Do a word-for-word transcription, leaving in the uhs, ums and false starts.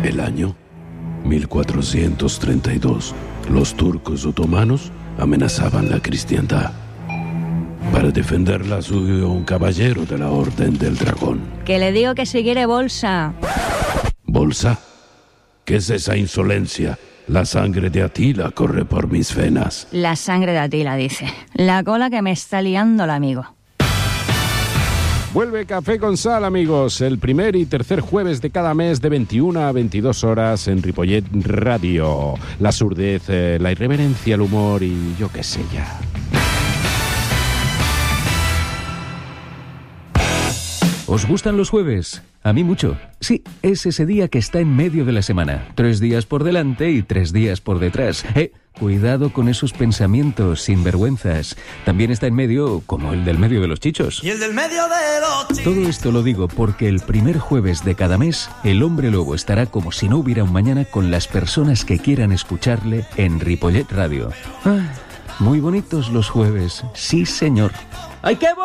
El año mil cuatrocientos treinta y dos. Los turcos otomanos amenazaban la cristiandad. Para defenderla subió un caballero de la Orden del Dragón. Que le digo que si quiere bolsa. ¿Bolsa? ¿Qué es esa insolencia? La sangre de Atila corre por mis venas. La sangre de Atila, dice. La cola que me está liando el amigo. Vuelve Café con Sal, amigos, el primer y tercer jueves de cada mes de veintiuna a veintidós horas en Ripollet Radio. La surdez, eh, la irreverencia, el humor y yo qué sé ya. ¿Os gustan los jueves? A mí mucho. Sí, es ese día que está en medio de la semana. Tres días por delante y tres días por detrás. Eh, cuidado con esos pensamientos sinvergüenzas. También está en medio, como el del medio de los chichos. Y el del medio de los chichos. Todo esto lo digo porque el primer jueves de cada mes, el Hombre Lobo estará como si no hubiera un mañana con las personas que quieran escucharle en Ripollet Radio. Ah, muy bonitos los jueves. Sí, señor. ¡Ay, qué bo-